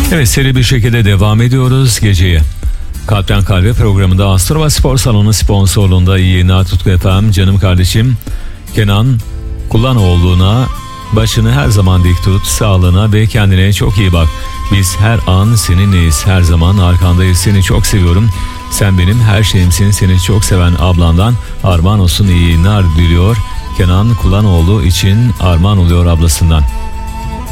Evet, seri bir şekilde devam ediyoruz geceye. Kalpten Kalbe programında Astrova Spor Salonu sponsorluğunda iyi yayınlar Tutku FM. Canım kardeşim Kenan Kulanoğlu'na başını her zaman dik tut, sağlığına ve kendine çok iyi bak. Biz her an seninleyiz, her zaman arkandayız, seni çok seviyorum. Sen benim her şeyimsin, seni çok seven ablandan armağan olsun, iyi yayınlar diliyor. Kenan Kulanoğlu için armağan oluyor ablasından.